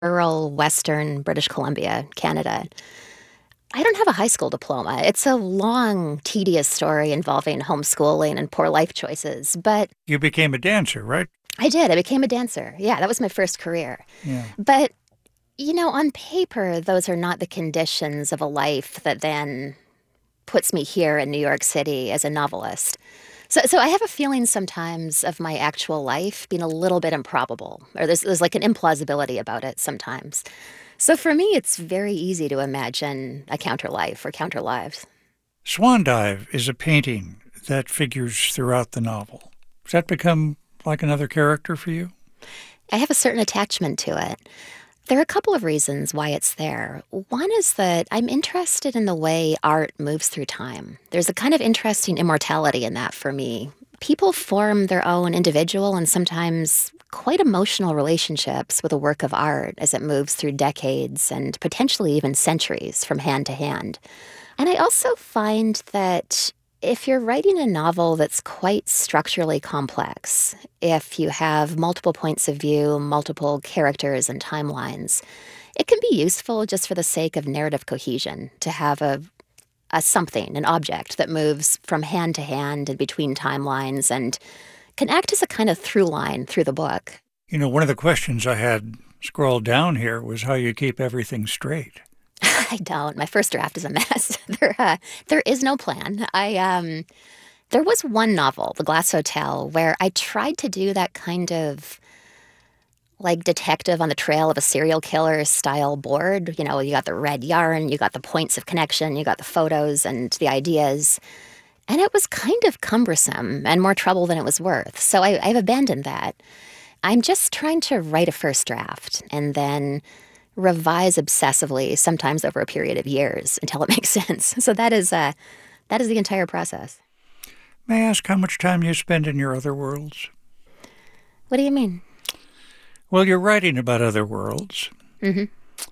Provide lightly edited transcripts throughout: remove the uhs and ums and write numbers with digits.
rural western British Columbia, Canada. I don't have a high school diploma. It's a long, tedious story involving homeschooling and poor life choices, but You became a dancer, right? I did. I became a dancer. Yeah, that was my first career. Yeah. But, on paper, those are not the conditions of a life that then puts me here in New York City as a novelist. So I have a feeling sometimes of my actual life being a little bit improbable, or there's like an implausibility about it sometimes. So for me, it's very easy to imagine a counter life or counter lives. Swan Dive is a painting that figures throughout the novel. Does that become like another character for you? I have a certain attachment to it. There are a couple of reasons why it's there. One is that I'm interested in the way art moves through time. There's a kind of interesting immortality in that for me. People form their own individual and sometimes quite emotional relationships with a work of art as it moves through decades and potentially even centuries from hand to hand. And I also find that if you're writing a novel that's quite structurally complex, if you have multiple points of view, multiple characters and timelines, it can be useful just for the sake of narrative cohesion to have a something, an object that moves from hand to hand and between timelines and can act as a kind of through line through the book. One of the questions I had scrolled down here was how you keep everything straight. I don't. My first draft is a mess. There is no plan. There was one novel, The Glass Hotel, where I tried to do that kind of like detective on the trail of a serial killer style board. You got the red yarn, you got the points of connection, you got the photos and the ideas. And it was kind of cumbersome and more trouble than it was worth. So I've abandoned that. I'm just trying to write a first draft and then revise obsessively, sometimes over a period of years until it makes sense. So that is the entire process. May I ask how much time you spend in your other worlds? What do you mean? Well, you're writing about other worlds. Hmm.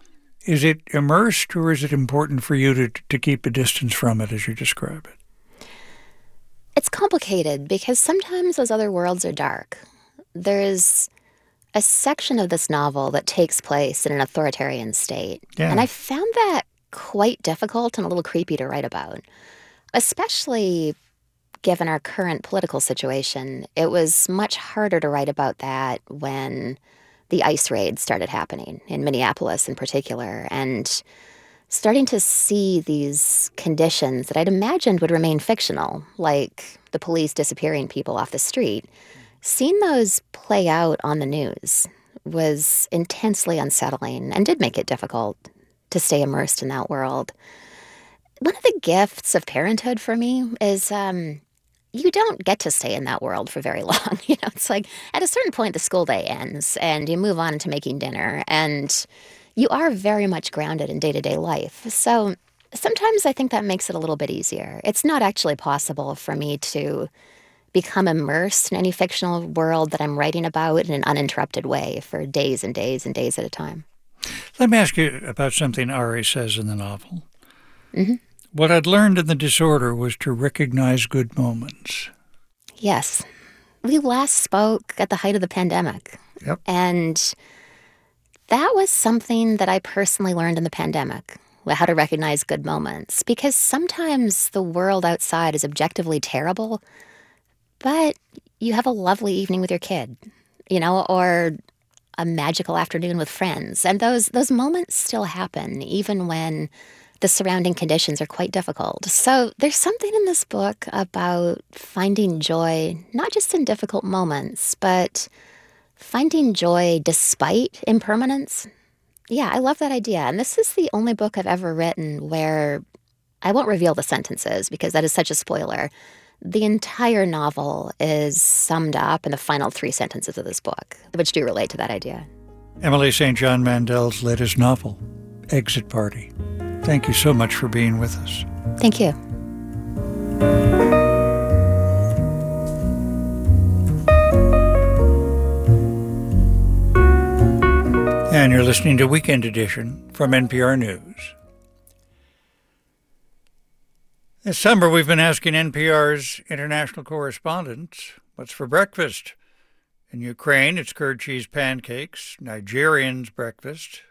Is it immersed or is it important for you to keep a distance from it as you describe it? It's complicated because sometimes those other worlds are dark. There's a section of this novel that takes place in an authoritarian state, and Yeah. I found that quite difficult and a little creepy to write about, especially given our current political situation. It was much harder to write about that when the ICE raids started happening in Minneapolis in particular, and starting to see these conditions that I'd imagined would remain fictional, like the police disappearing people off the street. Seeing those play out on the news was intensely unsettling and did make it difficult to stay immersed in that world. One of the gifts of parenthood for me is you don't get to stay in that world for very long. It's like at a certain point, the school day ends and you move on into making dinner, and you are very much grounded in day to day life. So sometimes I think that makes it a little bit easier. It's not actually possible for me to become immersed in any fictional world that I'm writing about in an uninterrupted way for days and days and days at a time. Let me ask you about something Ari says in the novel. Hmm. What I'd learned in the disorder was to recognize good moments. Yes. We last spoke at the height of the pandemic. Yep. And that was something that I personally learned in the pandemic, how to recognize good moments. Because sometimes the world outside is objectively terrible, but you have a lovely evening with your kid, or a magical afternoon with friends. And those moments still happen, even when the surrounding conditions are quite difficult. So there's something in this book about finding joy, not just in difficult moments, but finding joy despite impermanence. Yeah, I love that idea. And this is the only book I've ever written where I won't reveal the sentences because that is such a spoiler. The entire novel is summed up in the final three sentences of this book, which do relate to that idea. Emily St. John Mandel's latest novel, Exit Party. Thank you so much for being with us. Thank you. And you're listening to Weekend Edition from NPR News. This summer, we've been asking NPR's international correspondents what's for breakfast. In Ukraine, it's curd cheese pancakes, Nigerians' breakfast,